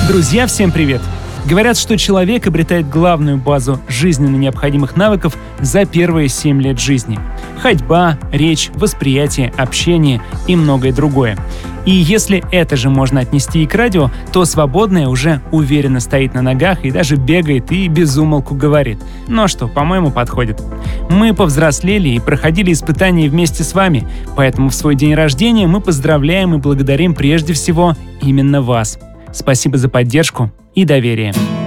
Друзья, всем привет! Говорят, что человек обретает главную базу жизненно необходимых навыков за первые 7 лет жизни. Ходьба, речь, восприятие, общение и многое другое. И если это же можно отнести и к радио, то свободное уже уверенно стоит на ногах и даже бегает и без умолку говорит. Ну что, по-моему, подходит. Мы повзрослели и проходили испытания вместе с вами, поэтому в свой день рождения мы поздравляем и благодарим прежде всего именно вас. Спасибо за поддержку и доверие.